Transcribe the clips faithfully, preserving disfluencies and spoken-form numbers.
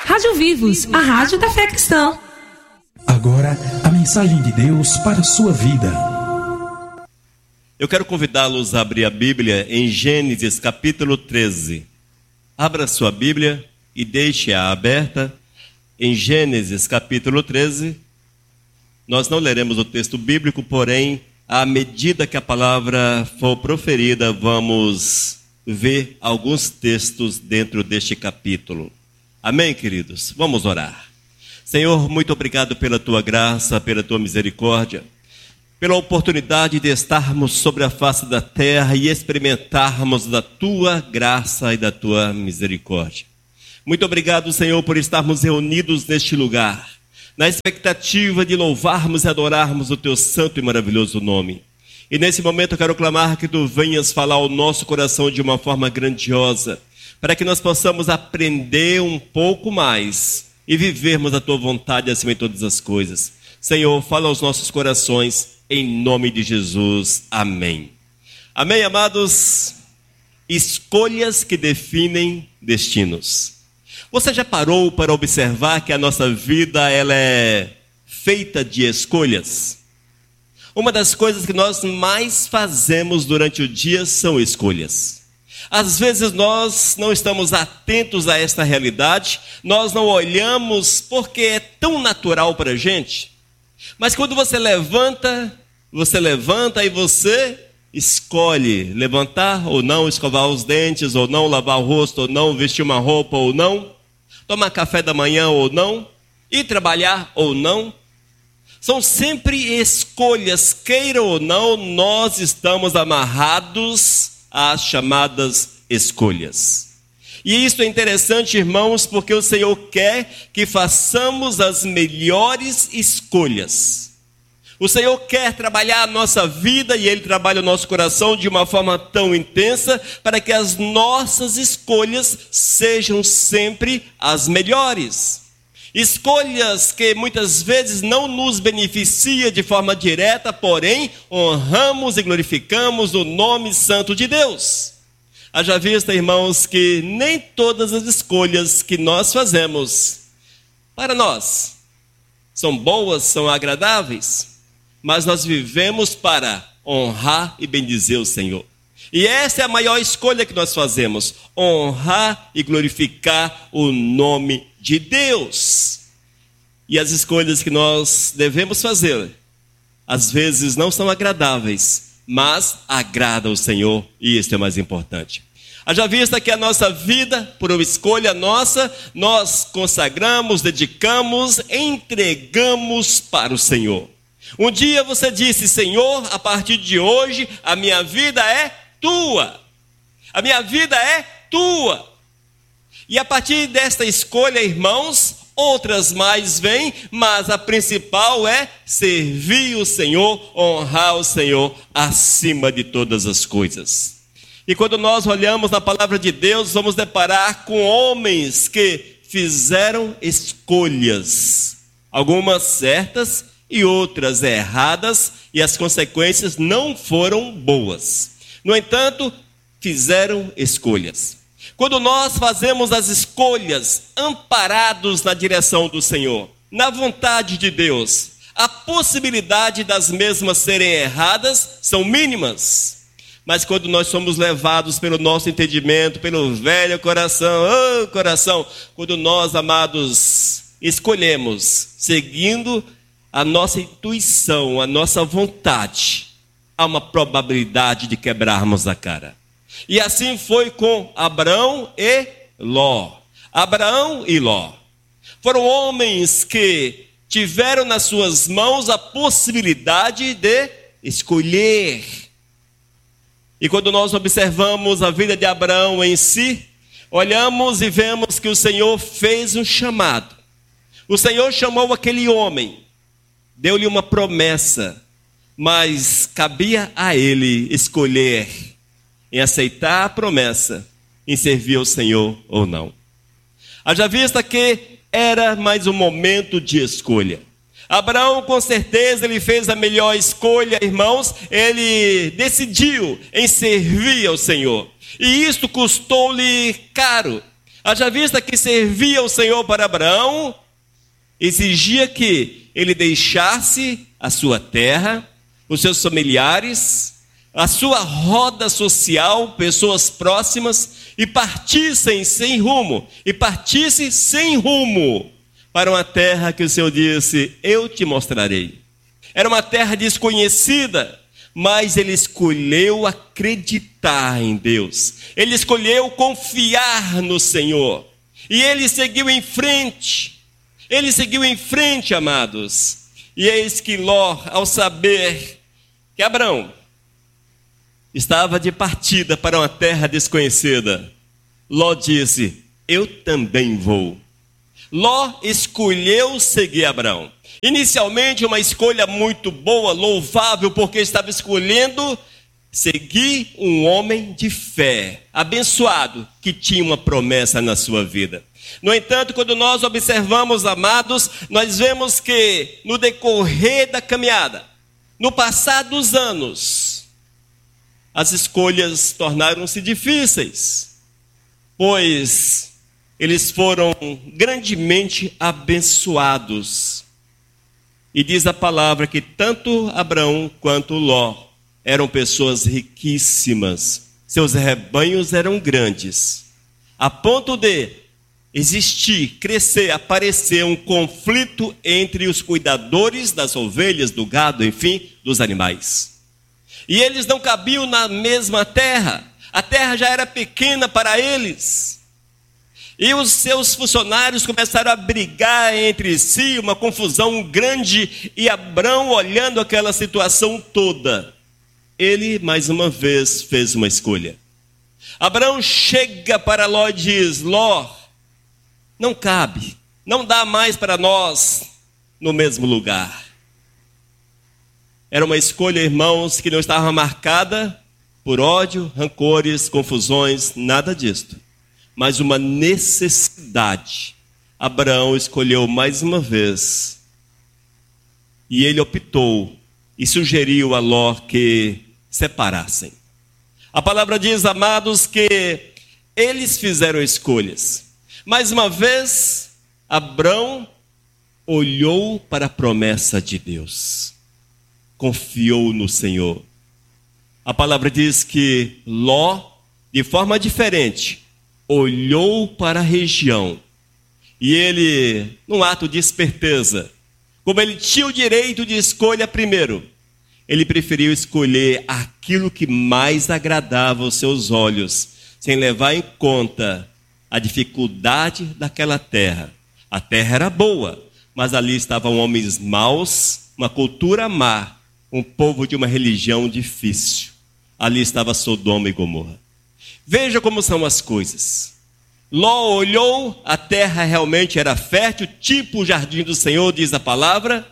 Rádio Vivos, a rádio da fé cristã. Agora, a mensagem de Deus para a sua vida. Eu quero convidá-los a abrir a Bíblia em Gênesis capítulo treze. Abra sua Bíblia e deixe-a aberta em Gênesis capítulo treze. Nós não leremos o texto bíblico, porém, à medida que a palavra for proferida, vamos ver alguns textos dentro deste capítulo. Amém, queridos? Vamos orar. Senhor, muito obrigado pela tua graça, pela tua misericórdia, pela oportunidade de estarmos sobre a face da terra e experimentarmos da tua graça e da tua misericórdia. Muito obrigado, Senhor, por estarmos reunidos neste lugar, na expectativa de louvarmos e adorarmos o teu santo e maravilhoso nome. E nesse momento eu quero clamar que tu venhas falar ao nosso coração de uma forma grandiosa, para que nós possamos aprender um pouco mais e vivermos a tua vontade acima de todas as coisas. Senhor, fala aos nossos corações, em nome de Jesus. Amém. Amém, amados? Escolhas que definem destinos. Você já parou para observar que a nossa vida ela é feita de escolhas? Uma das coisas que nós mais fazemos durante o dia são escolhas. Às vezes nós não estamos atentos a esta realidade, nós não olhamos porque é tão natural para a gente. Mas quando você levanta, você levanta e você escolhe levantar ou não, escovar os dentes ou não, lavar o rosto ou não, vestir uma roupa ou não, tomar café da manhã ou não, ir trabalhar ou não. São sempre escolhas, queira ou não, nós estamos amarrados às chamadas escolhas. E isso é interessante, irmãos, porque o Senhor quer que façamos as melhores escolhas. O Senhor quer trabalhar a nossa vida e Ele trabalha o nosso coração de uma forma tão intensa para que as nossas escolhas sejam sempre as melhores. Escolhas que muitas vezes não nos beneficiam de forma direta, porém honramos e glorificamos o nome santo de Deus. Haja vista, irmãos, que nem todas as escolhas que nós fazemos para nós são boas, são agradáveis, mas nós vivemos para honrar e bendizer o Senhor. E essa é a maior escolha que nós fazemos, honrar e glorificar o nome de Deus. E as escolhas que nós devemos fazer, às vezes não são agradáveis, mas agrada o Senhor, e isso é mais importante. Haja vista que a nossa vida, por uma escolha nossa, nós consagramos, dedicamos, entregamos para o Senhor. Um dia você disse: Senhor, a partir de hoje, a minha vida é tua. A minha vida é tua. E a partir desta escolha, irmãos, outras mais vêm, mas a principal é servir o Senhor, honrar o Senhor acima de todas as coisas. E quando nós olhamos na palavra de Deus, vamos deparar com homens que fizeram escolhas, algumas certas e outras erradas, e as consequências não foram boas. No entanto, fizeram escolhas. Quando nós fazemos as escolhas amparados na direção do Senhor, na vontade de Deus, a possibilidade das mesmas serem erradas são mínimas. Mas quando nós somos levados pelo nosso entendimento, pelo velho coração, oh coração, quando nós, amados, escolhemos, seguindo a nossa intuição, a nossa vontade, há uma probabilidade de quebrarmos a cara. E assim foi com Abraão e Ló. Abraão e Ló foram homens que tiveram nas suas mãos a possibilidade de escolher. E quando nós observamos a vida de Abraão em si, olhamos e vemos que o Senhor fez um chamado. O Senhor chamou aquele homem, deu-lhe uma promessa, mas cabia a ele escolher em aceitar a promessa, em servir ao Senhor ou não. Haja vista que era mais um momento de escolha. Abraão, com certeza, ele fez a melhor escolha, irmãos. Ele decidiu em servir ao Senhor. E isto custou-lhe caro. Haja vista que servia o Senhor para Abraão, exigia que ele deixasse a sua terra, os seus familiares, a sua roda social, pessoas próximas, e partissem sem rumo, e partisse sem rumo para uma terra que o Senhor disse, eu te mostrarei. Era uma terra desconhecida, mas ele escolheu acreditar em Deus. Ele escolheu confiar no Senhor. E ele seguiu em frente. Ele seguiu em frente, amados. E eis que Ló, ao saber que Abraão estava de partida para uma terra desconhecida, Ló disse, eu também vou. Ló escolheu seguir Abraão. Inicialmente uma escolha muito boa, louvável, porque estava escolhendo seguir um homem de fé, abençoado, que tinha uma promessa na sua vida. No entanto, quando nós observamos, amados, nós vemos que no decorrer da caminhada, no passar dos anos, as escolhas tornaram-se difíceis, pois eles foram grandemente abençoados. E diz a palavra que tanto Abraão quanto Ló eram pessoas riquíssimas. Seus rebanhos eram grandes, a ponto de existir, crescer, aparecer um conflito entre os cuidadores das ovelhas, do gado, enfim, dos animais. E eles não cabiam na mesma terra. A terra já era pequena para eles. E os seus funcionários começaram a brigar entre si, uma confusão grande, e Abraão, olhando aquela situação toda, ele mais uma vez fez uma escolha. Abraão chega para Ló e diz, Ló, não cabe, não dá mais para nós no mesmo lugar. Era uma escolha, irmãos, que não estava marcada por ódio, rancores, confusões, nada disto. Mas uma necessidade. Abraão escolheu mais uma vez. E ele optou e sugeriu a Ló que separassem. A palavra diz, amados, que eles fizeram escolhas. Mais uma vez, Abraão olhou para a promessa de Deus. Confiou no Senhor. A palavra diz que Ló, de forma diferente, olhou para a região e ele, num ato de esperteza, como ele tinha o direito de escolha primeiro, ele preferiu escolher aquilo que mais agradava aos seus olhos, sem levar em conta a dificuldade daquela terra. A terra era boa, mas ali estavam homens maus, uma cultura má, um povo de uma religião difícil. Ali estava Sodoma e Gomorra. Veja como são as coisas. Ló olhou, a terra realmente era fértil, tipo o jardim do Senhor, diz a palavra,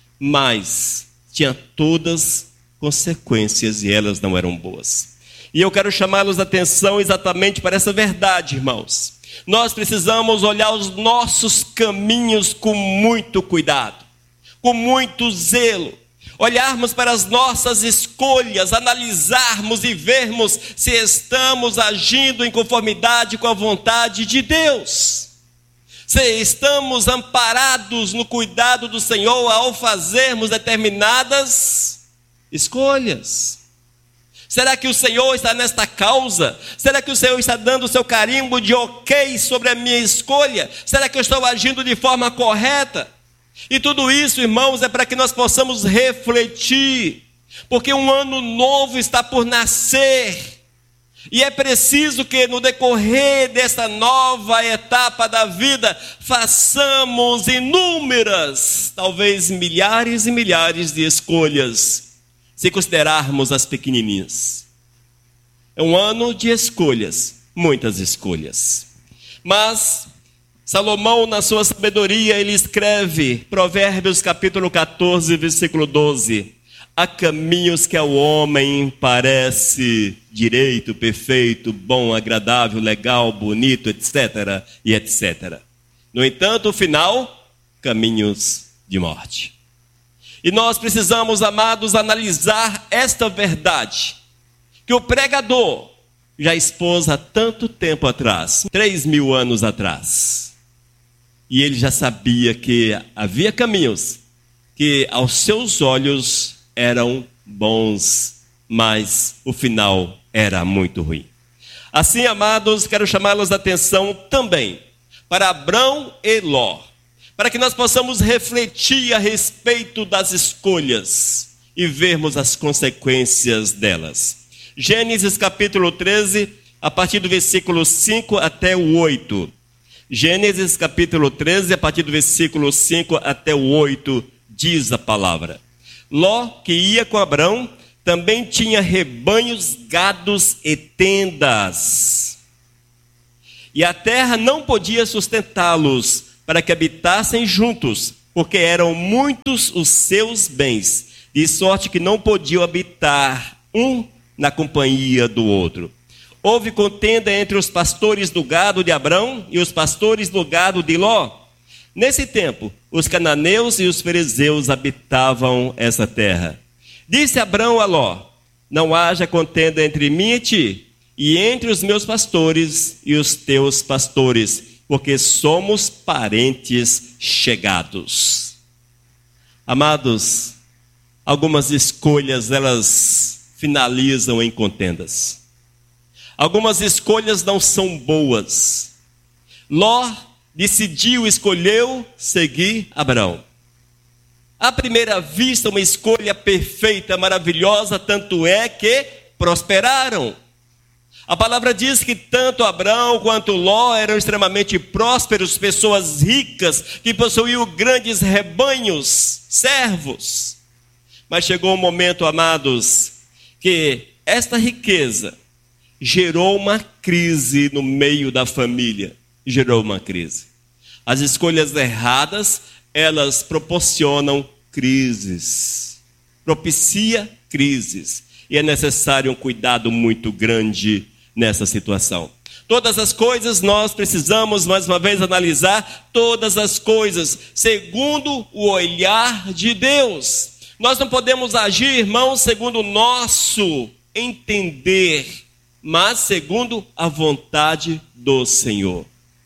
mas tinha todas consequências e elas não eram boas. E eu quero chamá-los a atenção exatamente para essa verdade, irmãos. Nós precisamos olhar os nossos caminhos com muito cuidado, com muito zelo. Olharmos para as nossas escolhas, analisarmos e vermos se estamos agindo em conformidade com a vontade de Deus. Se estamos amparados no cuidado do Senhor ao fazermos determinadas escolhas. Será que o Senhor está nesta causa? Será que o Senhor está dando o seu carimbo de ok sobre a minha escolha? Será que eu estou agindo de forma correta? E tudo isso, irmãos, é para que nós possamos refletir, porque um ano novo está por nascer, e é preciso que no decorrer dessa nova etapa da vida, façamos inúmeras, talvez milhares e milhares de escolhas, se considerarmos as pequenininhas. É um ano de escolhas, muitas escolhas, mas Salomão, na sua sabedoria, ele escreve, Provérbios capítulo catorze, versículo doze, há caminhos que ao homem parece direito, perfeito, bom, agradável, legal, bonito, etc, e etcétera. No entanto, o final, caminhos de morte. E nós precisamos, amados, analisar esta verdade, que o pregador, já expôs há tanto tempo atrás, três mil anos atrás. E ele já sabia que havia caminhos que aos seus olhos eram bons, mas o final era muito ruim. Assim, amados, quero chamá-los a atenção também para Abrão e Ló, para que nós possamos refletir a respeito das escolhas e vermos as consequências delas. Gênesis capítulo treze, a partir do versículo cinco até o oito. Gênesis capítulo treze, a partir do versículo cinco até o oito, diz a palavra: Ló, que ia com Abrão, também tinha rebanhos, gados e tendas. E a terra não podia sustentá-los para que habitassem juntos, porque eram muitos os seus bens, de sorte que não podiam habitar um na companhia do outro. Houve contenda entre os pastores do gado de Abrão e os pastores do gado de Ló. Nesse tempo, os cananeus e os ferezeus habitavam essa terra. Disse Abrão a Ló: não haja contenda entre mim e ti, e entre os meus pastores e os teus pastores, porque somos parentes chegados. Amados, algumas escolhas, elas finalizam em contendas. Algumas escolhas não são boas. Ló decidiu, escolheu seguir Abrão. À primeira vista, uma escolha perfeita, maravilhosa, tanto é que prosperaram. A palavra diz que tanto Abrão quanto Ló eram extremamente prósperos, pessoas ricas, que possuíam grandes rebanhos, servos. Mas chegou um momento, amados, que esta riqueza gerou uma crise no meio da família. Gerou uma crise. As escolhas erradas, elas proporcionam crises. Propicia crises. E é necessário um cuidado muito grande nessa situação. Todas as coisas nós precisamos, mais uma vez, analisar todas as coisas segundo o olhar de Deus. Nós não podemos agir, irmãos, segundo o nosso entender, mas segundo a vontade do Senhor.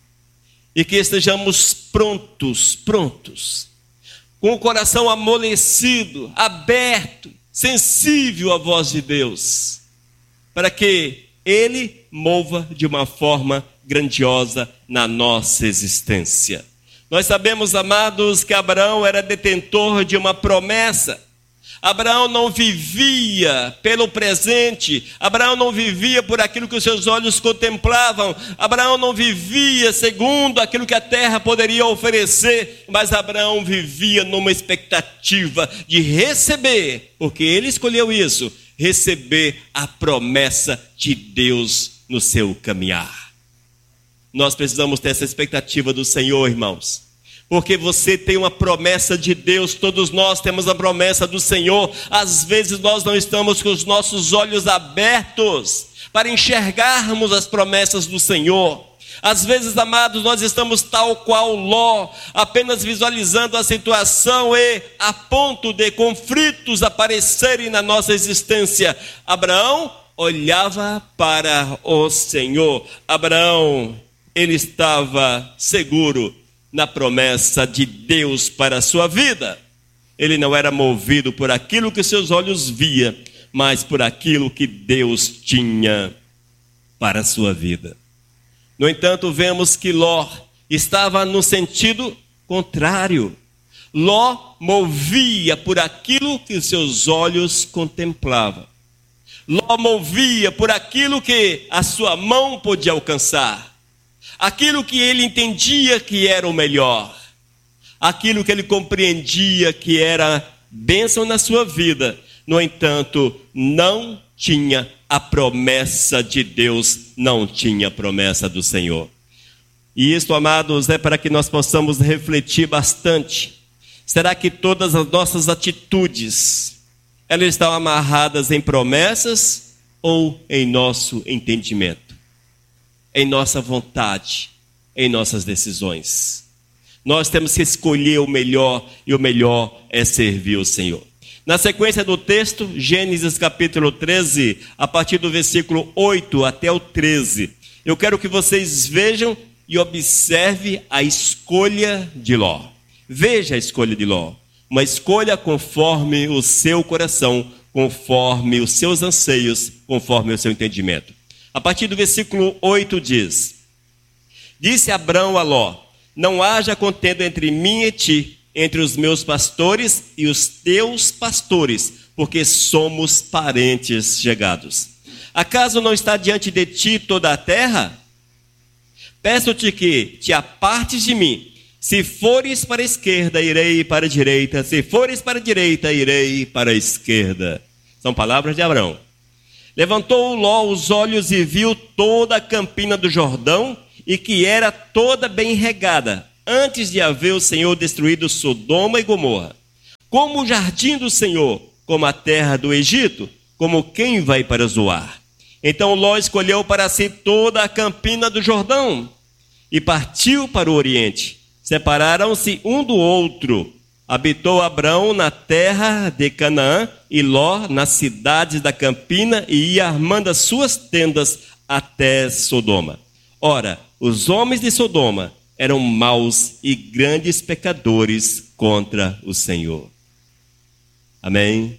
E que estejamos prontos, prontos, com o coração amolecido, aberto, sensível à voz de Deus, para que Ele mova de uma forma grandiosa na nossa existência. Nós sabemos, amados, que Abraão era detentor de uma promessa. Abraão não vivia pelo presente, Abraão não vivia por aquilo que os seus olhos contemplavam, Abraão não vivia segundo aquilo que a terra poderia oferecer, mas Abraão vivia numa expectativa de receber, porque ele escolheu isso, receber a promessa de Deus no seu caminhar. Nós precisamos ter essa expectativa do Senhor, irmãos. Porque você tem uma promessa de Deus, todos nós temos a promessa do Senhor. Às vezes nós não estamos com os nossos olhos abertos para enxergarmos as promessas do Senhor. Às vezes, amados, nós estamos tal qual Ló, apenas visualizando a situação e a ponto de conflitos aparecerem na nossa existência. Abraão olhava para o Senhor. Abraão, ele estava seguro na promessa de Deus para a sua vida. Ele não era movido por aquilo que seus olhos via, mas por aquilo que Deus tinha para a sua vida. No entanto, vemos que Ló estava no sentido contrário. Ló movia por aquilo que seus olhos contemplavam. Ló movia por aquilo que a sua mão podia alcançar. Aquilo que ele entendia que era o melhor, aquilo que ele compreendia que era bênção na sua vida, no entanto, não tinha a promessa de Deus, não tinha a promessa do Senhor. E isto, amados, é para que nós possamos refletir bastante. Será que todas as nossas atitudes, elas estão amarradas em promessas ou em nosso entendimento? Em nossa vontade, em nossas decisões. Nós temos que escolher o melhor, e o melhor é servir o Senhor. Na sequência do texto, Gênesis capítulo treze, a partir do versículo oito até o treze. Eu quero que vocês vejam e observe a escolha de Ló. Veja a escolha de Ló. Uma escolha conforme o seu coração, conforme os seus anseios, conforme o seu entendimento. A partir do versículo oito diz: Disse Abrão a Ló: Não haja contenda entre mim e ti, entre os meus pastores e os teus pastores, porque somos parentes chegados. Acaso não está diante de ti toda a terra? Peço-te que te apartes de mim. Se fores para a esquerda, irei para a direita. Se fores para a direita, irei para a esquerda. São palavras de Abrão. Levantou Ló os olhos e viu toda a campina do Jordão, e que era toda bem regada, antes de haver o Senhor destruído Sodoma e Gomorra. Como o jardim do Senhor, como a terra do Egito, como quem vai para Zoar. Então Ló escolheu para si toda a campina do Jordão e partiu para o oriente. Separaram-se um do outro. Habitou Abrão na terra de Canaã e Ló nas cidades da campina, e ia armando as suas tendas até Sodoma. Ora, os homens de Sodoma eram maus e grandes pecadores contra o Senhor. Amém?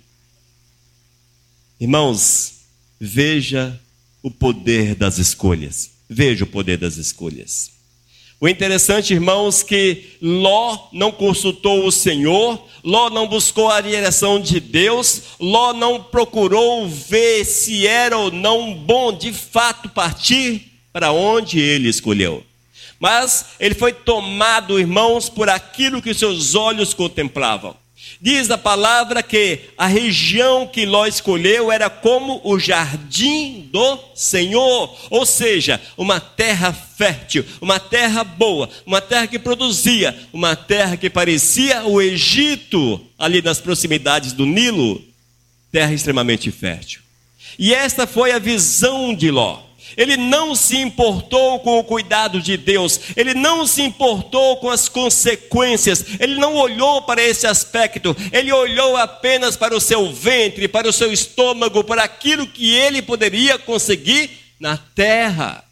Irmãos, veja o poder das escolhas. Veja o poder das escolhas. O interessante, irmãos, que Ló não consultou o Senhor, Ló não buscou a direção de Deus, Ló não procurou ver se era ou não bom de fato partir para onde ele escolheu. Mas ele foi tomado, irmãos, por aquilo que seus olhos contemplavam. Diz a palavra que a região que Ló escolheu era como o jardim do Senhor, ou seja, uma terra fértil, uma terra boa, uma terra que produzia, uma terra que parecia o Egito, ali nas proximidades do Nilo, terra extremamente fértil. E esta foi a visão de Ló. Ele não se importou com o cuidado de Deus, ele não se importou com as consequências, ele não olhou para esse aspecto, ele olhou apenas para o seu ventre, para o seu estômago, para aquilo que ele poderia conseguir na terra.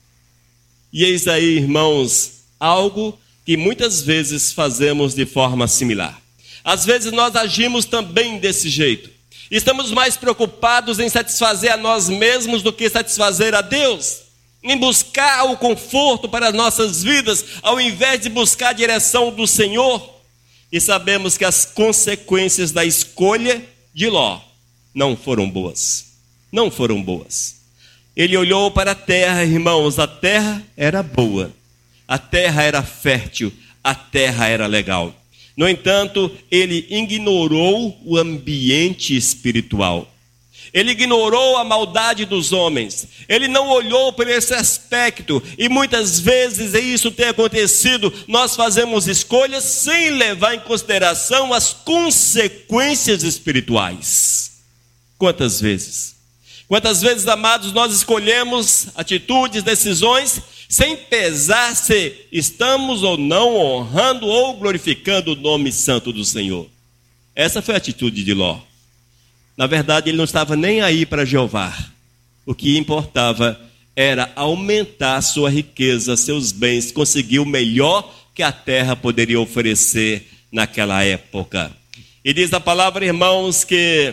E eis aí, irmãos, algo que muitas vezes fazemos de forma similar. Às vezes nós agimos também desse jeito. Estamos mais preocupados em satisfazer a nós mesmos do que satisfazer a Deus, em buscar o conforto para as nossas vidas, ao invés de buscar a direção do Senhor. E sabemos que as consequências da escolha de Ló não foram boas, não foram boas. Ele olhou para a terra, irmãos, a terra era boa, a terra era fértil, a terra era legal. No entanto, ele ignorou o ambiente espiritual. Ele ignorou a maldade dos homens. Ele não olhou por esse aspecto. E muitas vezes, e isso tem acontecido, nós fazemos escolhas sem levar em consideração as consequências espirituais. Quantas vezes? Quantas vezes, amados, nós escolhemos atitudes, decisões, sem pesar se estamos ou não honrando ou glorificando o nome santo do Senhor. Essa foi a atitude de Ló. Na verdade, ele não estava nem aí para Jeová. O que importava era aumentar sua riqueza, seus bens, conseguir o melhor que a terra poderia oferecer naquela época. E diz a palavra, irmãos, que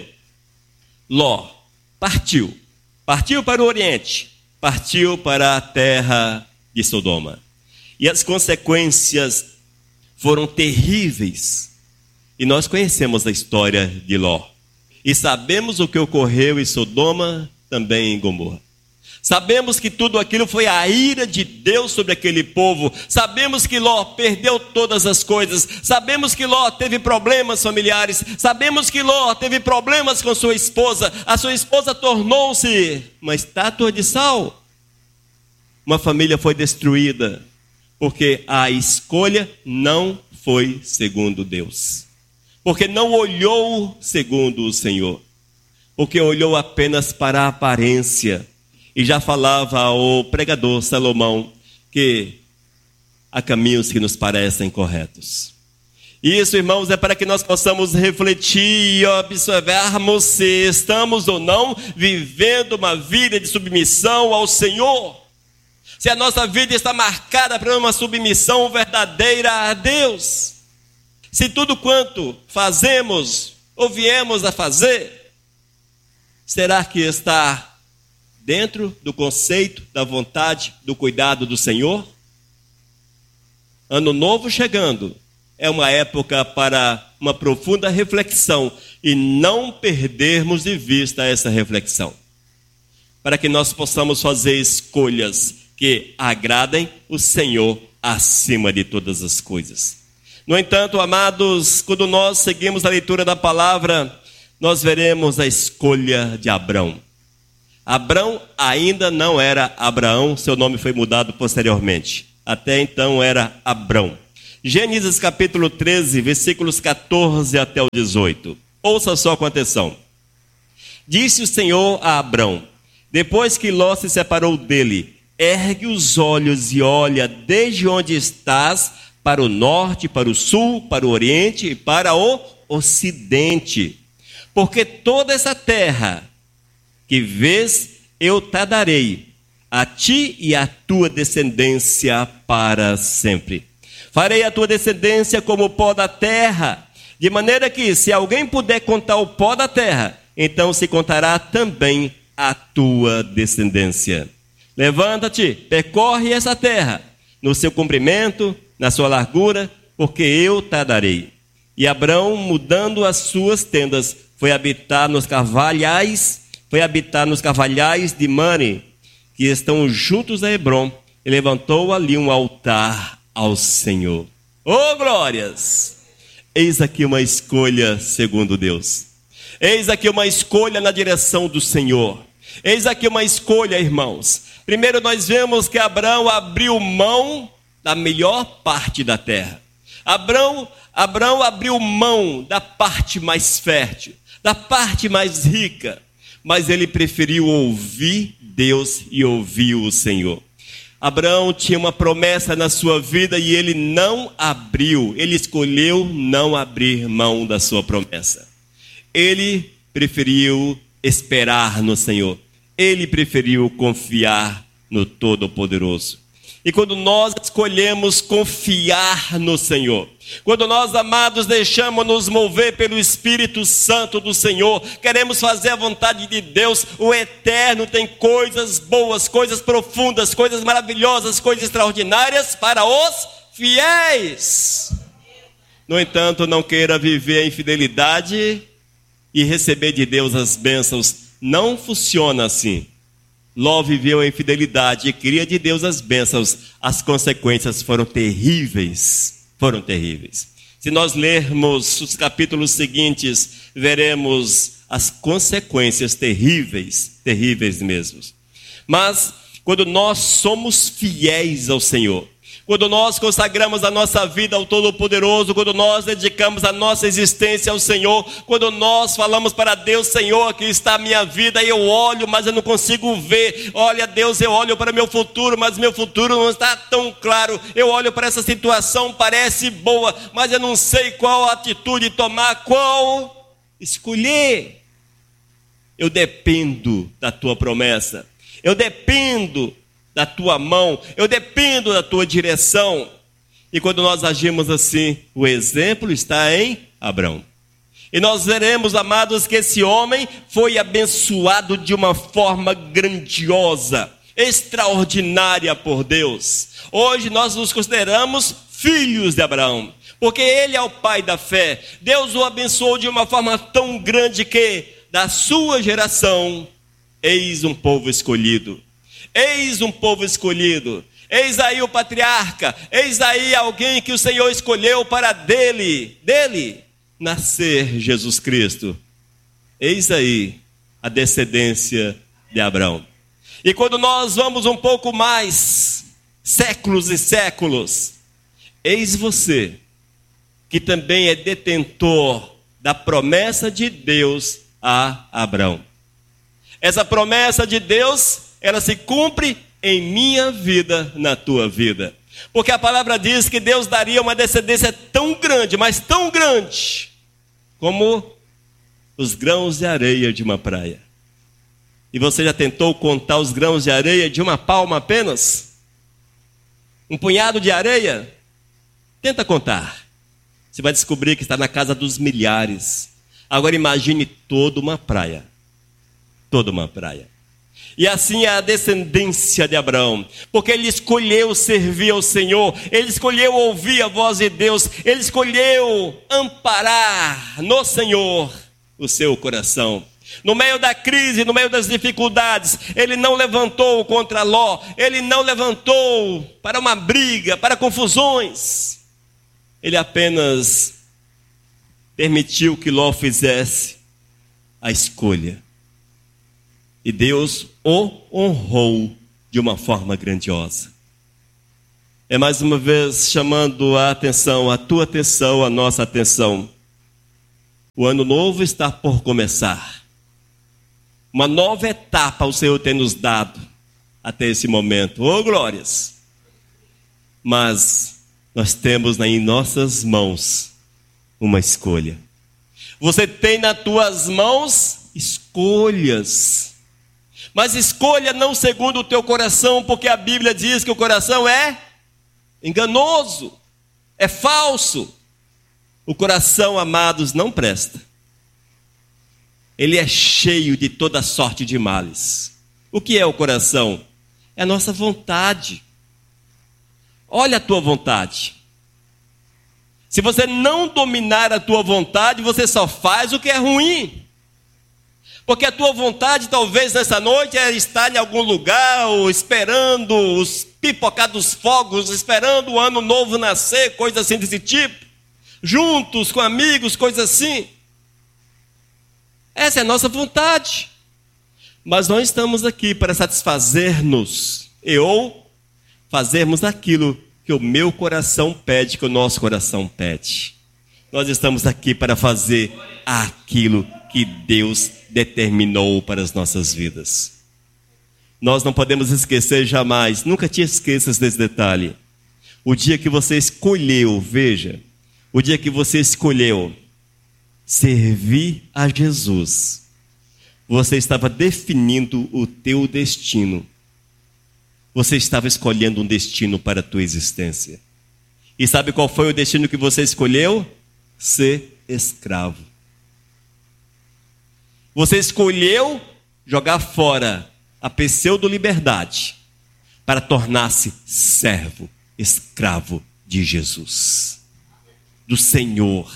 Ló partiu. Partiu para o Oriente. Partiu para a terra de Sodoma. E as consequências foram terríveis. E nós conhecemos a história de Ló. E sabemos o que ocorreu em Sodoma, também em Gomorra. Sabemos que tudo aquilo foi a ira de Deus sobre aquele povo. Sabemos que Ló perdeu todas as coisas. Sabemos que Ló teve problemas familiares. Sabemos que Ló teve problemas com sua esposa. A sua esposa tornou-se uma estátua de sal. Uma família foi destruída, porque a escolha não foi segundo Deus. Porque não olhou segundo o Senhor. Porque olhou apenas para a aparência. E já falava o pregador Salomão que há caminhos que nos parecem corretos. Isso, irmãos, é para que nós possamos refletir e observarmos se estamos ou não vivendo uma vida de submissão ao Senhor. Se a nossa vida está marcada por uma submissão verdadeira a Deus. Se tudo quanto fazemos ou viemos a fazer, será que está dentro do conceito, da vontade, do cuidado do Senhor? Ano novo chegando. É uma época para uma profunda reflexão e não perdermos de vista essa reflexão. Para que nós possamos fazer escolhas que agradem o Senhor acima de todas as coisas. No entanto, amados, quando nós seguimos a leitura da palavra, nós veremos a escolha de Abrão. Abrão ainda não era Abraão, seu nome foi mudado posteriormente. Até então era Abrão. Gênesis capítulo treze, versículos catorze até o dezoito. Ouça só com atenção. Disse o Senhor a Abrão, depois que Ló se separou dele, ergue os olhos e olha desde onde estás, para o norte, para o sul, para o oriente e para o ocidente. Porque toda essa terra que vês, eu te darei, a ti e à tua descendência para sempre. Farei a tua descendência como o pó da terra, de maneira que, se alguém puder contar o pó da terra, então se contará também a tua descendência. Levanta-te, percorre essa terra, no seu comprimento, na sua largura, porque eu te darei. E Abrão, mudando as suas tendas, foi habitar nos carvalhais, foi habitar nos carvalhais de Mamre, que estão juntos a Hebrom, e levantou ali um altar ao Senhor. Oh, glórias! Eis aqui uma escolha segundo Deus. Eis aqui uma escolha na direção do Senhor. Eis aqui uma escolha, irmãos. Primeiro nós vemos que Abrão abriu mão da melhor parte da terra. Abrão, Abrão abriu mão da parte mais fértil, da parte mais rica, mas ele preferiu ouvir Deus e ouvir o Senhor. Abraão tinha uma promessa na sua vida e ele não abriu, ele escolheu não abrir mão da sua promessa. Ele preferiu esperar no Senhor, ele preferiu confiar no Todo-Poderoso. E quando nós escolhemos confiar no Senhor, quando nós, amados, deixamos nos mover pelo Espírito Santo do Senhor, queremos fazer a vontade de Deus, o Eterno tem coisas boas, coisas profundas, coisas maravilhosas, coisas extraordinárias para os fiéis. No entanto, não queira viver a infidelidade e receber de Deus as bênçãos. Não funciona assim. Ló viveu a infidelidade e queria de Deus as bênçãos. As consequências foram terríveis. Foram terríveis. Se nós lermos os capítulos seguintes, veremos as consequências terríveis, terríveis mesmo. Mas, quando nós somos fiéis ao Senhor, quando nós consagramos a nossa vida ao Todo-Poderoso, quando nós dedicamos a nossa existência ao Senhor, quando nós falamos para Deus, Senhor, aqui está a minha vida, eu olho, mas eu não consigo ver. Olha, Deus, eu olho para o meu futuro, mas meu futuro não está tão claro. Eu olho para essa situação, parece boa, mas eu não sei qual atitude tomar, qual escolher. Eu dependo da tua promessa, eu dependo da tua mão, eu dependo da tua direção. E quando nós agimos assim, o exemplo está em Abrão. E nós veremos, amados, que esse homem foi abençoado de uma forma grandiosa, extraordinária por Deus. Hoje nós nos consideramos filhos de Abraão, porque ele é o pai da fé. Deus o abençoou de uma forma tão grande que, da sua geração, eis um povo escolhido. Eis um povo escolhido, eis aí o patriarca, eis aí alguém que o Senhor escolheu para dele, dele, nascer Jesus Cristo. Eis aí a descendência de Abraão. E quando nós vamos um pouco mais, séculos e séculos, eis você, que também é detentor da promessa de Deus a Abraão. Essa promessa de Deus, ela se cumpre em minha vida, na tua vida. Porque a palavra diz que Deus daria uma descendência tão grande, mas tão grande, como os grãos de areia de uma praia. E você já tentou contar os grãos de areia de uma palma apenas? Um punhado de areia? Tenta contar. Você vai descobrir que está na casa dos milhares. Agora imagine toda uma praia. Toda uma praia. E assim é a descendência de Abraão, porque ele escolheu servir ao Senhor, ele escolheu ouvir a voz de Deus, ele escolheu amparar no Senhor o seu coração. No meio da crise, no meio das dificuldades, ele não levantou contra Ló, ele não levantou para uma briga, para confusões. Ele apenas permitiu que Ló fizesse a escolha. E Deus o honrou de uma forma grandiosa. É mais uma vez chamando a atenção, a tua atenção, a nossa atenção. O ano novo está por começar. Uma nova etapa o Senhor tem nos dado até esse momento. Oh, glórias! Mas nós temos em nossas mãos uma escolha. Você tem nas tuas mãos escolhas. Mas escolha não segundo o teu coração, porque a Bíblia diz que o coração é enganoso, é falso. O coração, amados, não presta. Ele é cheio de toda sorte de males. O que é o coração? É a nossa vontade. Olha a tua vontade. Se você não dominar a tua vontade, você só faz o que é ruim. Porque a tua vontade, talvez nessa noite, é estar em algum lugar, ou esperando os pipocados fogos, esperando o ano novo nascer, coisa assim desse tipo. Juntos, com amigos, coisa assim. Essa é a nossa vontade. Mas nós estamos aqui para satisfazer-nos, e ou fazermos aquilo que o meu coração pede, que o nosso coração pede. Nós estamos aqui para fazer aquilo que Deus determinou para as nossas vidas. Nós não podemos esquecer jamais, nunca te esqueças desse detalhe. O dia que você escolheu, veja, o dia que você escolheu servir a Jesus, você estava definindo o teu destino. Você estava escolhendo um destino para a tua existência. E sabe qual foi o destino que você escolheu? Ser escravo. Você escolheu jogar fora a pseudo-liberdade para tornar-se servo, escravo de Jesus, do Senhor.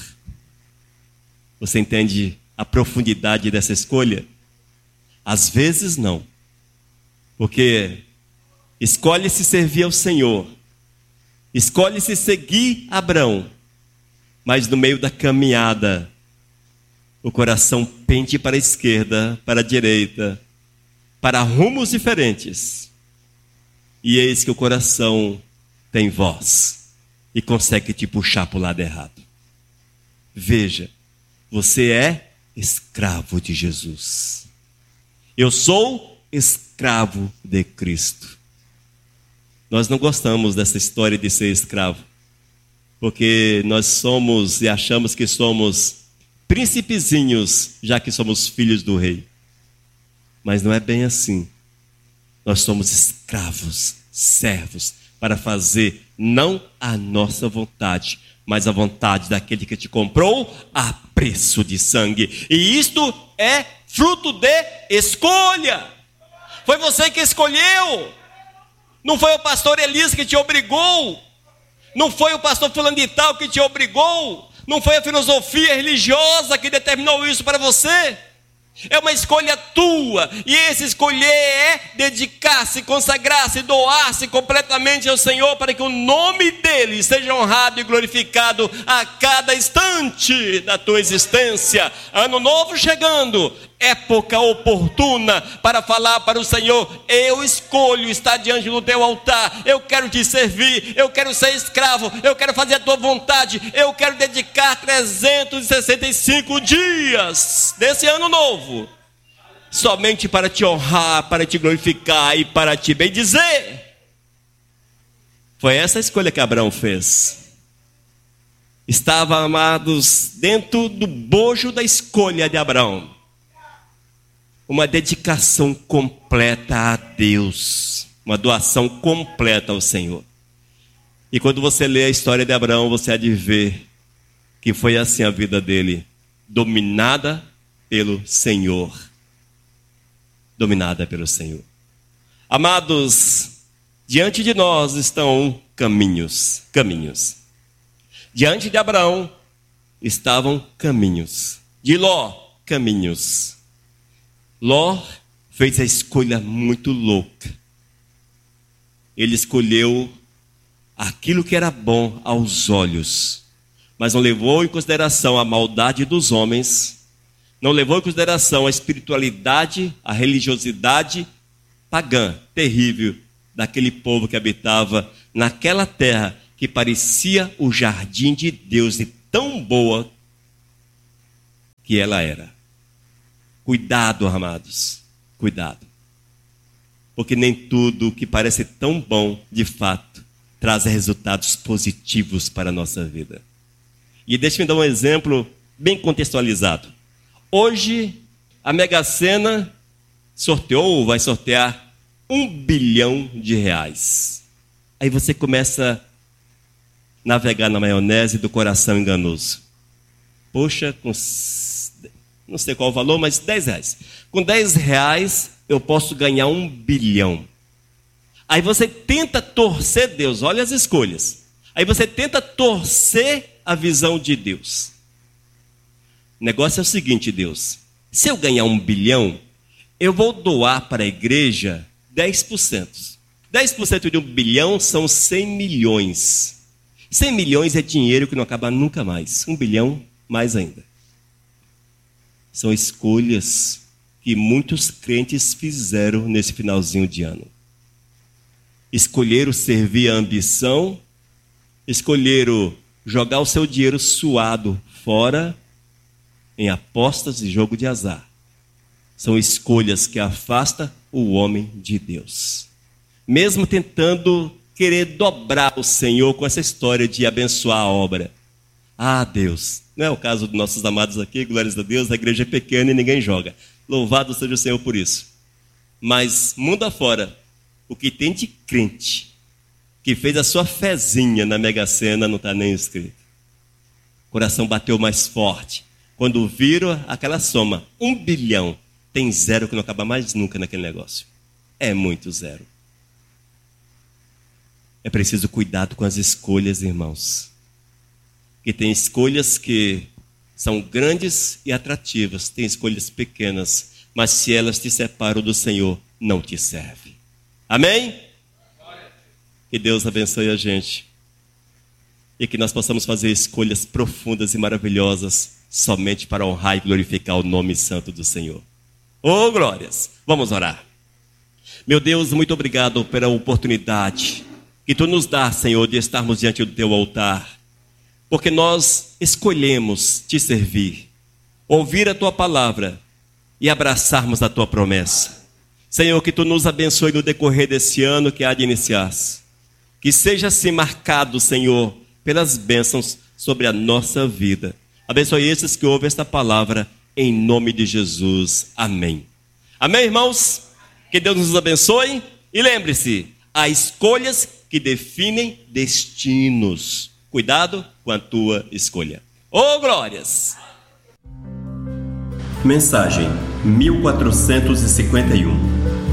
Você entende a profundidade dessa escolha? Às vezes não, porque escolhe-se servir ao Senhor, escolhe-se seguir Abraão, mas no meio da caminhada, o coração pende para a esquerda, para a direita, para rumos diferentes. E eis que o coração tem voz e consegue te puxar para o lado errado. Veja, você é escravo de Jesus. Eu sou escravo de Cristo. Nós não gostamos dessa história de ser escravo, porque nós somos e achamos que somos príncipezinhos, já que somos filhos do rei. Mas não é bem assim. Nós somos escravos, servos, para fazer não a nossa vontade, mas a vontade daquele que te comprou a preço de sangue. E isto é fruto de escolha. Foi você que escolheu. Não foi o pastor Elias que te obrigou. Não foi o pastor fulano de tal que te obrigou. Não foi a filosofia religiosa que determinou isso para você. É uma escolha tua. E esse escolher é dedicar-se, consagrar-se, doar-se completamente ao Senhor, para que o nome dele seja honrado e glorificado a cada instante da tua existência. Ano novo chegando, época oportuna para falar para o Senhor: eu escolho estar diante do teu altar, eu quero te servir, eu quero ser escravo, eu quero fazer a tua vontade, eu quero dedicar trezentos e sessenta e cinco dias desse ano novo somente para te honrar, para te glorificar e para te bendizer. Foi essa a escolha que Abraão fez. Estava, amados, dentro do bojo da escolha de Abraão. Uma dedicação completa a Deus. Uma doação completa ao Senhor. E quando você lê a história de Abraão, você há de ver que foi assim a vida dele. Dominada pelo Senhor. Dominada pelo Senhor. Amados, diante de nós estão caminhos, caminhos. Diante de Abraão estavam caminhos. De Ló, caminhos. Ló fez a escolha muito louca. Ele escolheu aquilo que era bom aos olhos, mas não levou em consideração a maldade dos homens, não levou em consideração a espiritualidade, a religiosidade pagã, terrível, daquele povo que habitava naquela terra que parecia o jardim de Deus e tão boa que ela era. Cuidado, amados, cuidado. Porque nem tudo que parece tão bom, de fato, traz resultados positivos para a nossa vida. E deixa-me dar um exemplo bem contextualizado. Hoje, a Mega Sena sorteou ou vai sortear um bilhão de reais. Aí você começa a navegar na maionese do coração enganoso. Poxa, com, não sei qual o valor, mas dez reais. Com dez reais eu posso ganhar um bilhão. Aí você tenta torcer Deus, olha as escolhas. Aí você tenta torcer a visão de Deus. O negócio é o seguinte, Deus. Se eu ganhar um bilhão, eu vou doar para a igreja dez por cento. dez por cento de um bilhão são cem milhões. cem milhões é dinheiro que não acaba nunca mais. Um bilhão, mais ainda. São escolhas que muitos crentes fizeram nesse finalzinho de ano. Escolheram servir a ambição, escolheram jogar o seu dinheiro suado fora em apostas e jogo de azar. São escolhas que afastam o homem de Deus. Mesmo tentando querer dobrar o Senhor com essa história de abençoar a obra. Ah, Deus, não é o caso dos nossos amados aqui, glórias a Deus, a igreja é pequena e ninguém joga. Louvado seja o Senhor por isso. Mas, mundo afora, o que tem de crente que fez a sua fezinha na Mega Sena não está nem escrito. O coração bateu mais forte. Quando viram aquela soma, um bilhão, tem zero que não acaba mais nunca naquele negócio. É muito zero. É preciso cuidado com as escolhas, irmãos. Porque tem escolhas que são grandes e atrativas, tem escolhas pequenas, mas se elas te separam do Senhor, não te serve. Amém? Que Deus abençoe a gente. E que nós possamos fazer escolhas profundas e maravilhosas somente para honrar e glorificar o nome santo do Senhor. Oh, glórias! Vamos orar. Meu Deus, muito obrigado pela oportunidade que Tu nos dá, Senhor, de estarmos diante do Teu altar. Porque nós escolhemos Te servir, ouvir a Tua palavra e abraçarmos a Tua promessa. Senhor, que Tu nos abençoe no decorrer desse ano que há de iniciar-se. Que seja assim marcado, Senhor, pelas bênçãos sobre a nossa vida. Abençoe esses que ouvem esta palavra, em nome de Jesus. Amém. Amém, irmãos? Que Deus nos abençoe. E lembre-se, há escolhas que definem destinos. Cuidado com a tua escolha. Oh, glórias! Mensagem mil quatrocentos e cinquenta e um.